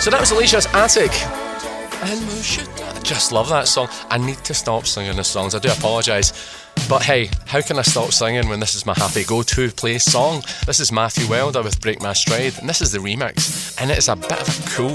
So that was Alicia's Attic. And we should just love that song. I need to stop singing the songs. I do apologise. But hey, how can I stop singing when this is my happy go-to play song? This is Matthew Wilder with Break My Stride, and this is the remix. And it is a bit of a cool